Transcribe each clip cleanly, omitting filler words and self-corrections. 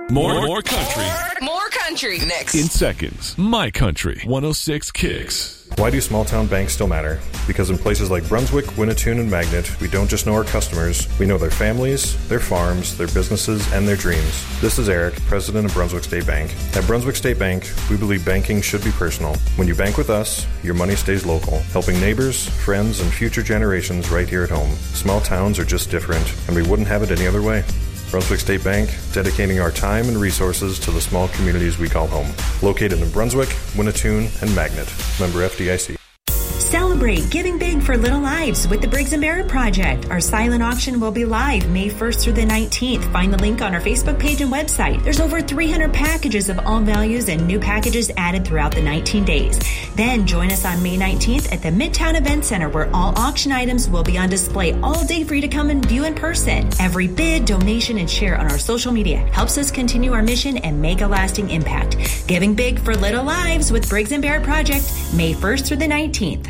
More country. More country. Next. In seconds. My Country 106 Kicks. Why do small town banks still matter? Because in places like Brunswick, Winnetoon, and Magnet, we don't just know our customers, we know their families, their farms, their businesses, and their dreams. This is Eric, president of Brunswick State Bank. At Brunswick State Bank, we believe banking should be personal. When you bank with us, your money stays local, helping neighbors, friends, and future generations right here at home. Small towns are just different, and we wouldn't have it any other way. Brunswick State Bank, dedicating our time and resources to the small communities we call home. Located in Brunswick, Winnetoon, and Magnet. Member FDIC. Celebrate Giving Big for Little Lives with the Briggs & Barrett Project. Our silent auction will be live May 1st through the 19th. Find the link on our Facebook page and website. There's over 300 packages of all values and new packages added throughout the 19 days. Then join us on May 19th at the Midtown Event Center, where all auction items will be on display all day for you to come and view in person. Every bid, donation, and share on our social media helps us continue our mission and make a lasting impact. Giving Big for Little Lives with Briggs & Barrett Project, May 1st through the 19th.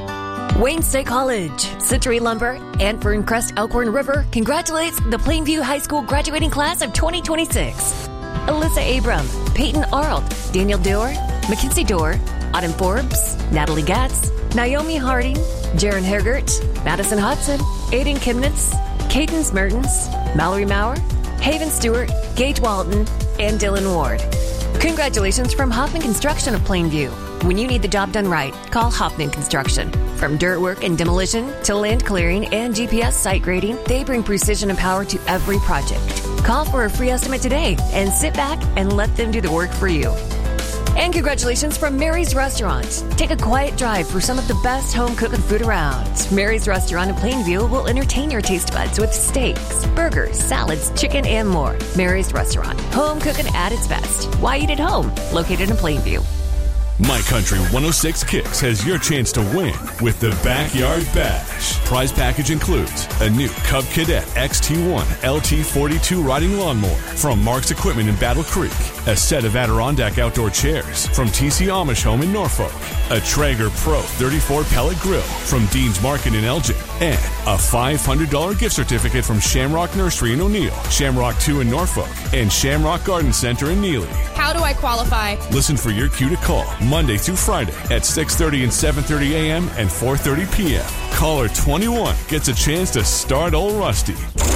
Wayne State College, Century Lumber, and Ferncrest Elkhorn River congratulates the Plainview High School graduating class of 2026. Alyssa Abram, Peyton Arlt, Daniel Doerr, Mackenzie Doerr, Autumn Forbes, Natalie Gatz, Naomi Harding, Jaron Hergert, Madison Hudson, Aiden Kimnitz, Cadence Mertens, Mallory Maurer, Haven Stewart, Gage Walton, and Dylan Ward. Congratulations from Hoffman Construction of Plainview. When you need the job done right, call Hoffman Construction. From dirt work and demolition to land clearing and GPS site grading, they bring precision and power to every project. Call for a free estimate today and sit back and let them do the work for you. And congratulations from Mary's Restaurant. Take a quiet drive for some of the best home cooking food around. Mary's Restaurant in Plainview will entertain your taste buds with steaks, burgers, salads, chicken, and more. Mary's Restaurant. Home cooking at its best. Why eat at home? Located in Plainview. My Country 106 Kicks has your chance to win with the Backyard Bash. Prize package includes a new Cub Cadet XT1 LT42 riding lawnmower from Mark's Equipment in Battle Creek, a set of Adirondack outdoor chairs from TC Amish Home in Norfolk, a Traeger Pro 34 pellet grill from Dean's Market in Elgin, and a $500 gift certificate from Shamrock Nursery in O'Neill, Shamrock 2 in Norfolk, and Shamrock Garden Center in Neely. How do I qualify? Listen for your cue to call Monday through Friday at 6:30 and 7:30 a.m. and 4:30 p.m. Caller 21 gets a chance to start old Rusty.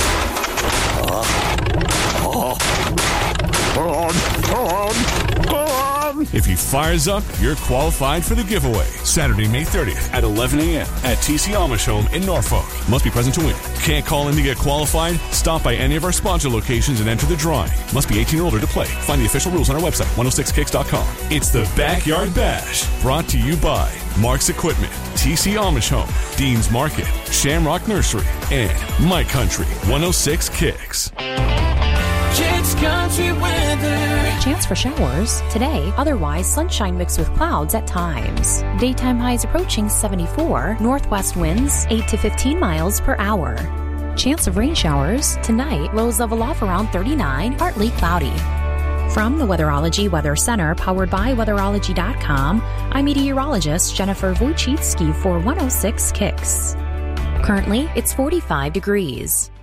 If he fires up, you're qualified for the giveaway. Saturday, May 30th at 11 a.m. at TC Amish Home in Norfolk. Must be present to win. Can't call in to get qualified? Stop by any of our sponsor locations and enter the drawing. Must be 18 or older to play. Find the official rules on our website, 106kicks.com. It's the Backyard Bash, brought to you by Mark's Equipment, TC Amish Home, Dean's Market, Shamrock Nursery, and My Country 106 Kicks. Kicks Country Weather. Chance for showers today, otherwise sunshine mixed with clouds at times. Daytime highs approaching 74, northwest winds 8 to 15 miles per hour. Chance of rain showers tonight, lows level off around 39, partly cloudy. From the Weatherology Weather Center, powered by Weatherology.com, I'm meteorologist Jennifer Wojcicki for 106 Kicks. Currently, it's 45 degrees.